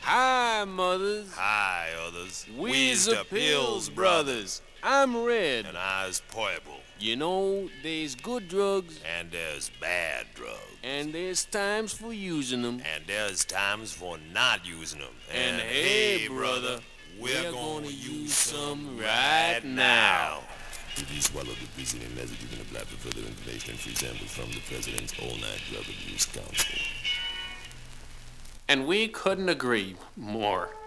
Hi, mothers. Hi, others. We's the Pills Brothers. I'm Red. And I's Purple. You know, there's good drugs. And there's bad drugs. And there's times for using them. And there's times for not using them. And hey, brother, we're gonna use some right now. If you swallow the preceding message, you can apply for further information and free samples from the President's All-Night Drug Abuse Council. And we couldn't agree more.